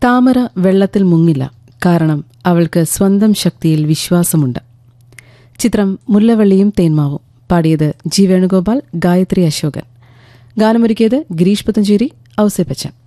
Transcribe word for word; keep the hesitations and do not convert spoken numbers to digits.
താമര വെള്ളത്തിൽ മുങ്ങില്ല, കാരണം അവൾക്ക് സ്വന്തം ശക്തിയിൽ വിശ്വാസമുണ്ട്. ചിത്രം മുല്ലവള്ളിയും തേന്മാവും. പാടിയത് ജി വേണുഗോപാൽ, ഗായത്രി അശോകൻ. ഗാനമൊരുക്കിയത് ഗിരീഷ് പുത്തഞ്ചേരി, ഔസേപ്പച്ചൻ.